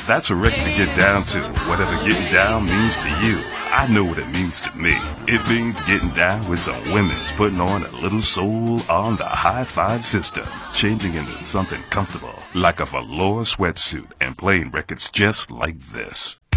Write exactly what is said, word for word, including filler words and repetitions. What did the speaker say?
That's a record to get down to. Whatever getting down means to you, I know what it means to me. It means getting down with some women's putting on a little soul on the high five system, changing into something comfortable, like a velour sweatsuit, and playing records just like this.